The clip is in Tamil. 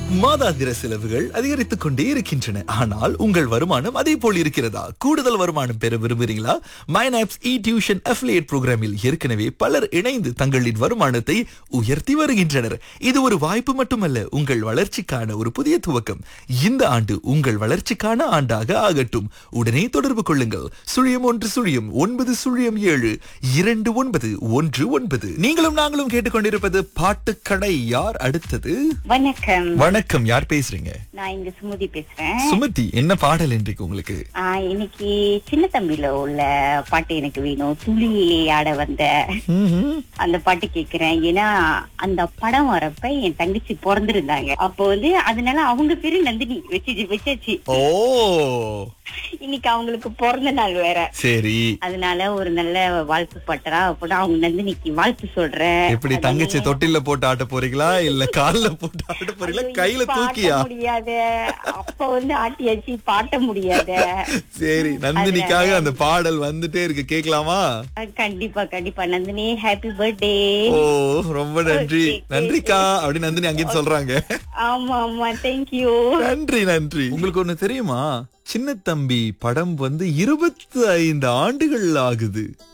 மாதாந்திர செலவுகள் அதிகரித்துக் கொண்டே இருக்கின்றன. ஆனால் உங்கள் வருமானம் அதே போல் இருக்கிறதா? கூடுதல் வருமானம் பெற விரும்புகிறீங்களா? மைனாப்ஸ் இ டியூஷன் அஃபிலியேட் புரோகிராமில் ஏற்கனவே பலர் இணைந்து தங்களின் வருமானத்தை உயர்த்தி வருகின்றனர். இது ஒரு வாய்ப்பு மட்டுமல்ல, உங்கள் வளர்ச்சிக்கான ஒரு புதிய துவக்கம். இந்த ஆண்டு உங்கள் வளர்ச்சிக்கான ஆண்டாக ஆகட்டும். உடனே தொடர்பு கொள்ளுங்கள். 0119072919. நீங்களும் நாங்களும் கேட்டுக்கொண்டிருப்பது பாட்டுக்கடை. யார் அடுத்தது? வணக்கம். வணக்கம், யார் பேசுறீங்க? நான் இங்க சுமதி பேசுறேன். சுமதி, என்ன பாடல் இன்றைக்கு உங்களுக்கு? இன்னைக்கு சின்ன தம்பில உள்ள பாட்டு எனக்கு வேணும். துளியிலே ஆட வந்த அந்த பாட்டு கேக்குறேன். ஏன்னா அந்த படம் வரப்ப என் தங்கச்சி பிறந்திருந்தாங்க. அப்போ அதனால அவங்க பேரு நந்தினி வச்சாச்சு. ஓ, இன்னைக்கு அவங்களுக்கு பிறந்த நாள் வேற. சரி, அதனால ஒரு நல்ல வாழ்த்து பாட்டரா அப்ப அவங்க நந்தினிக்கு வாழ்த்து சொல்றேன். எப்படி தங்கச்சி தொட்டில போட்டு ஆட்ட போறீங்களா, இல்ல கால்ல போட்டு ஆட்ட போறீங்களா, கையில தூக்கியா? முடியாது, அப்ப ஆட்டியாச்சு, பாட்ட முடியாது. சரி, நந்தினிக்காக அந்த பாடல் வந்துட்டே இருக்கு, கேட்கலாமா? கண்டிப்பா கண்டிப்பா. Nandini, happy birthday. ஓ, ரொம்ப நன்றி. நன்றிக்கா அப்படி நந்தினி அங்கேயும் சொல்றாங்க. ஆமா ஆமா, தேங்க்யூ. நன்றி நன்றி. உங்களுக்கு ஒண்ணு தெரியுமா? சின்ன தம்பி படம் 25 ஆண்டுகள் ஆகுது.